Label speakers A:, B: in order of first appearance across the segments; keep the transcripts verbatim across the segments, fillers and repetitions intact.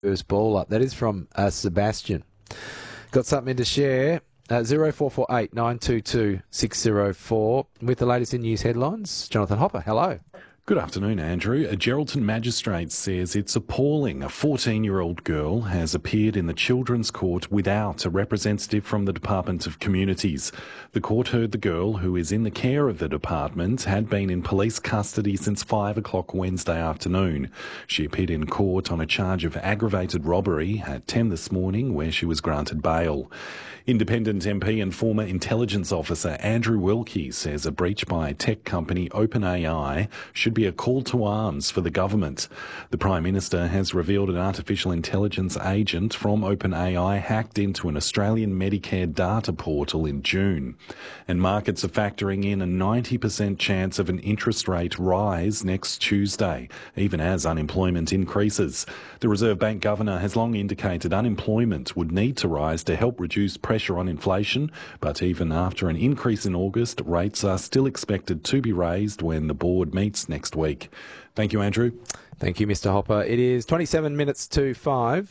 A: first ball up. That is from uh, Sebastian. Got something to share? Uh, zero four four eight nine two two six zero four with the latest in news headlines. Jonathan Hopper, hello.
B: Good afternoon, Andrew. A Geraldton magistrate says it's appalling a fourteen-year-old girl has appeared in the Children's Court without a representative from the Department of Communities. The court heard the girl, who is in the care of the department, had been in police custody since five o'clock Wednesday afternoon. She appeared in court on a charge of aggravated robbery at ten this morning, where she was granted bail. Independent M P and former intelligence officer Andrew Wilkie says a breach by tech company OpenAI should be a call to arms for the government. The Prime Minister has revealed an artificial intelligence agent from OpenAI hacked into an Australian Medicare data portal in June. And markets are factoring in a ninety percent chance of an interest rate rise next Tuesday, even as unemployment increases. The Reserve Bank Governor has long indicated unemployment would need to rise to help reduce pressure on inflation, but even after an increase in August, rates are still expected to be raised when the board meets next week. Thank you, Andrew.
A: Thank you, Mister Hopper. It is twenty-seven minutes to five.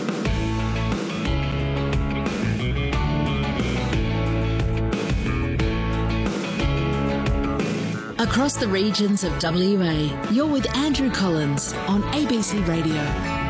C: Across the regions of W A, you're with Andrew Collins on A B C Radio.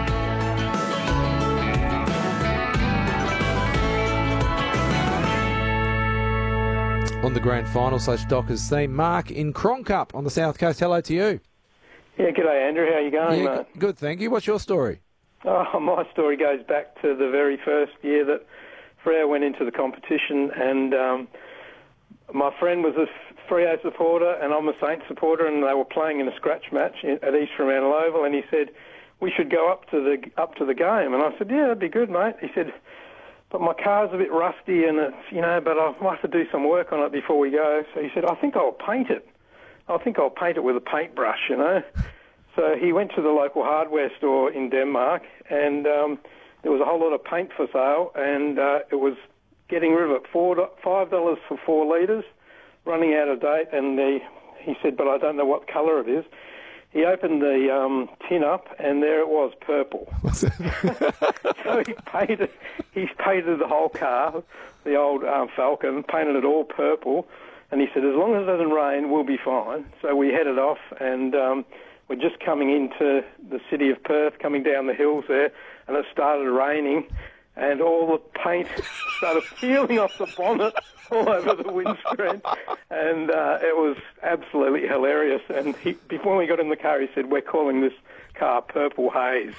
A: On the grand final slash Dockers theme, Mark in Croncup on the South Coast. Hello to you.
D: Yeah, g'day Andrew. How are you going,
A: yeah,
D: mate?
A: Good, thank you. What's your story?
D: Oh, my story goes back to the very first year that Freo went into the competition, and um, my friend was a Freo supporter and I'm a Saints supporter, and they were playing in a scratch match at East Fremantle Oval, and he said, we should go up to the up to the game. And I said, yeah, that'd be good, mate. He said, but my car's a bit rusty and it's, you know, but I might have to do some work on it before we go. So he said, I think I'll paint it. I think I'll paint it with a paintbrush, you know. So he went to the local hardware store in Denmark, and um, there was a whole lot of paint for sale, and uh, it was getting rid of it, four, five dollars for four litres, running out of date, and the, he said, but I don't know what colour it is. He opened the um, tin up, and there it was, purple. So he painted, he painted the whole car, the old um, Falcon, painted it all purple, and he said, as long as it doesn't rain, we'll be fine. So we headed off, and um, we're just coming into the city of Perth, coming down the hills there, and it started raining, and all the paint started peeling off the bonnet all over the windscreen, and uh, it was absolutely hilarious. And he, before we got in the car, he said, we're calling this car Purple Haze.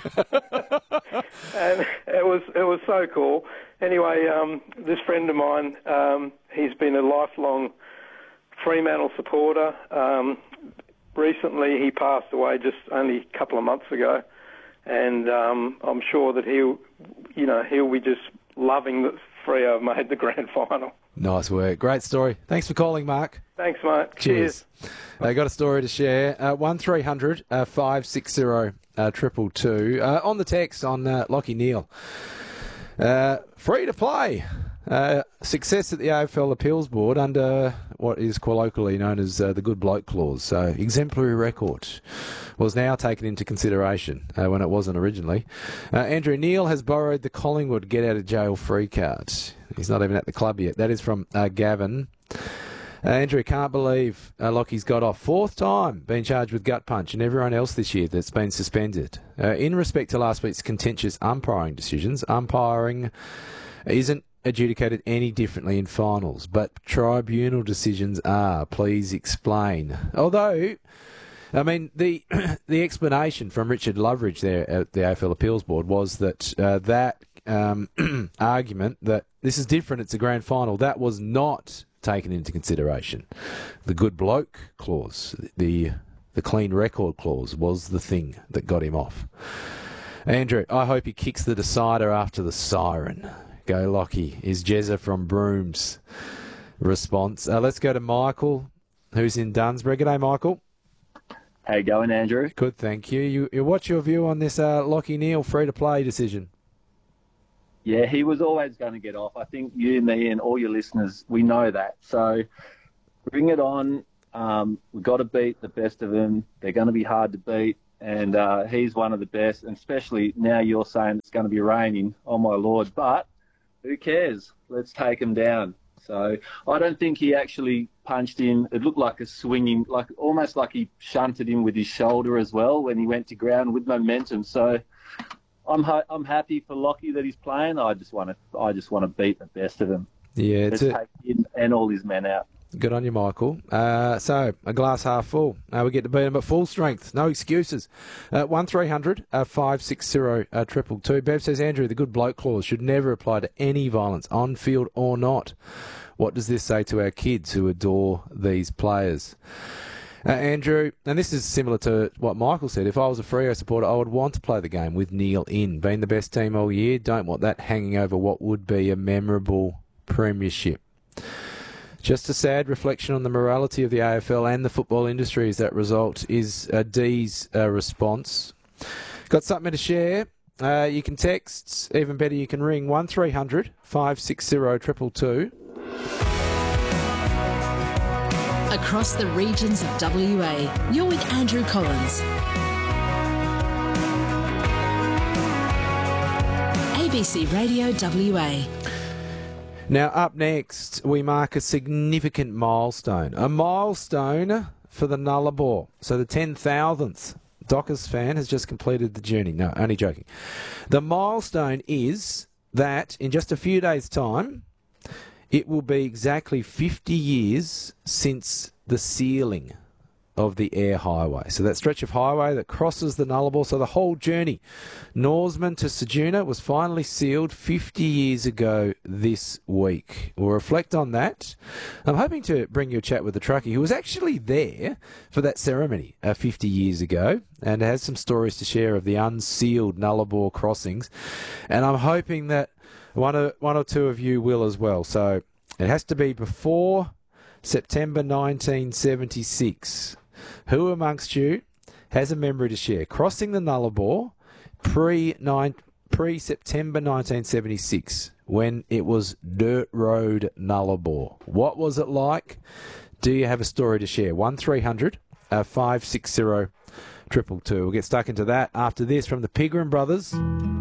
D: And it was it was so cool. Anyway, um, this friend of mine, um, he's been a lifelong Fremantle supporter. Um, recently, he passed away just only a couple of months ago, and um, I'm sure that he'll, you know, he'll be just loving that Freo made the grand final.
A: Nice work. Great story. Thanks for calling, Mark.
D: Thanks, mate.
A: Cheers. Cheers. I uh, got a story to share. Uh, one three hundred five six zero triple two. Uh, on the text on uh, Lachie Neale. Uh, free to play. Uh, success at the A F L Appeals Board under what is colloquially known as uh, the good bloke clause. So exemplary record was now taken into consideration uh, when it wasn't originally. Uh, Andrew Neale has borrowed the Collingwood get out of jail free card. He's not even at the club yet. That is from uh, Gavin. Uh, Andrew, can't believe uh, Lockie's got off. Fourth time being charged with gut punch, and everyone else this year that's been suspended. Uh, in respect to last week's contentious umpiring decisions, umpiring isn't adjudicated any differently in finals, but tribunal decisions are. Please explain. Although, I mean, the the explanation from Richard Loveridge there at the A F L Appeals Board was that uh, that um, argument that this is different, it's a grand final, that was not taken into consideration. The good bloke clause, the the clean record clause was the thing that got him off. Andrew, I hope he kicks the decider after the siren. Go Lockie, is Jezza from Brooms response. Uh, let's go to Michael, who's in Dunsborough. G'day, Michael.
E: How you going, Andrew?
A: Good, thank you. You, you what's your view on this uh, Lachie Neale free-to-play decision?
E: Yeah, he was always going to get off. I think you, me, and all your listeners, we know that. So bring it on. Um, we've got to beat the best of them. They're going to be hard to beat. and uh, he's one of the best, and especially now you're saying it's going to be raining. Oh, my Lord. But who cares? Let's take him down. So I don't think he actually punched in. It looked like a swinging, like almost like he shunted him with his shoulder as well when he went to ground with momentum. So I'm ha- I'm happy for Lockie that he's playing. I just want to I just want to beat the best of him.
A: Yeah, it's
E: Let's
A: a,
E: take him and all his men out.
A: Good on you, Michael. Uh, so, a glass half full. Uh, we get to beat them at full strength. No excuses. Uh, one three hundred five six zero triple two. Bev says, Andrew, the good bloke clause should never apply to any violence, on field or not. What does this say to our kids who adore these players? Uh, Andrew, and this is similar to what Michael said, if I was a Freo supporter, I would want to play the game with Neil in. Being the best team all year, don't want that hanging over what would be a memorable premiership. Just a sad reflection on the morality of the A F L and the football industry as that result is uh, D's uh, response. Got something to share? Uh, you can text, even better you can ring one three hundred five six zero two two two.
C: Across the regions of W A, you're with Andrew Collins. A B C Radio W A.
A: Now, up next, we mark a significant milestone. A milestone for the Nullarbor. So the ten thousandth Dockers fan has just completed the journey. No, only joking. The milestone is that in just a few days' time, it will be exactly fifty years since the sealing of the Eyre Highway. So that stretch of highway that crosses the Nullarbor, so the whole journey, Norseman to Ceduna, was finally sealed fifty years ago this week. We'll reflect on that. I'm hoping to bring you a chat with the truckie who was actually there for that ceremony uh, fifty years ago and has some stories to share of the unsealed Nullarbor crossings. And I'm hoping that one or, one or two of you will as well. So it has to be before September nineteen seventy-six. Who amongst you has a memory to share? Crossing the Nullarbor pre pre September nineteen seventy-six, when it was dirt road Nullarbor. What was it like? Do you have a story to share? one three hundred five six zero two two two. We'll get stuck into that after this from the Pigram Brothers.